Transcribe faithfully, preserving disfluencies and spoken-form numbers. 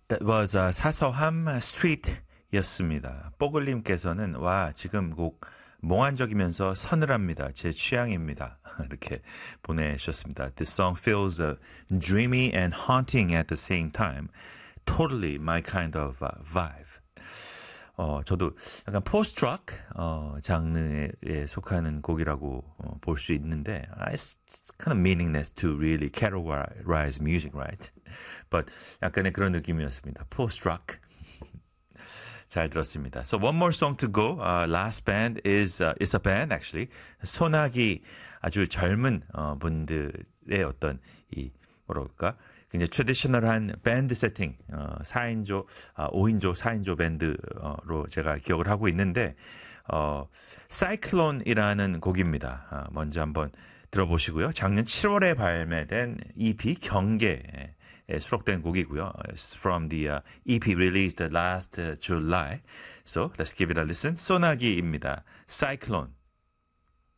That was uh, 사서함 스트리트였습니다. 뽀글님께서는 와 지금 곡 몽환적이면서 서늘합니다. 제 취향입니다. 이렇게 보내주셨습니다. This song feels uh, dreamy and haunting at the same time. Totally my kind of uh, vibe. 어, 저도 약간 포스트락 어, 장르에 속하는 곡이라고 어, 볼 수 있는데 uh, it's kind of meaningless to really categorize music, right? But 약간의 그런 느낌이었습니다. 포스트락. 잘 들었습니다. So one more song to go. Uh, last band is uh, is a band actually. 소나기 아주 젊은 어, 분들의 어떤 이 뭐랄까 굉장히 트레디셔널한 밴드 세팅, 어, 사인조, 아, 오인조, 사인조 밴드로 제가 기억을 하고 있는데, 어, 사이클론이라는 곡입니다. 아, 먼저 한번 들어보시고요. 작년 칠월에 발매된 이피 경계에 수록된 곡이고요. It's from the uh, 이피 released last uh, July. So let's give it a listen. 소나기입니다. 사이클론.